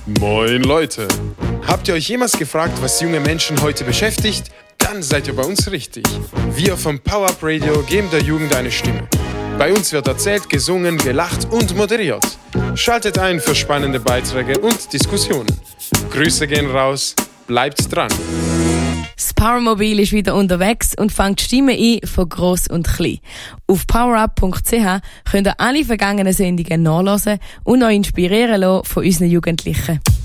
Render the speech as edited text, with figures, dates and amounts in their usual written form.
Moin Leute! Habt ihr euch jemals gefragt, was junge Menschen heute beschäftigt? Dann seid ihr bei uns richtig. Wir vom Power Up Radio geben der Jugend eine Stimme. Bei uns wird erzählt, gesungen, gelacht und moderiert. Schaltet ein für spannende Beiträge und Diskussionen. Grüße gehen raus, bleibt dran. Das Powermobil ist wieder unterwegs und fängt Stimmen ein von gross und klein. Auf powerup.ch könnt ihr alle vergangenen Sendungen nachhören und euch inspirieren lassen von unseren Jugendlichen.